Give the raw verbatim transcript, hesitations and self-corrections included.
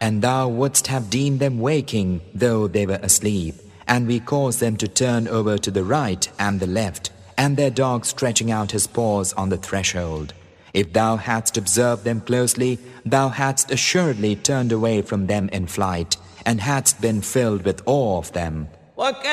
and thou wouldst have deemed them waking, though they were asleep. And we caused them to turn over to the right and the left, and their dog stretching out his paws on the threshold. If thou hadst observed them closely, thou hadst assuredly turned away from them in flight, and hadst been filled with awe of them.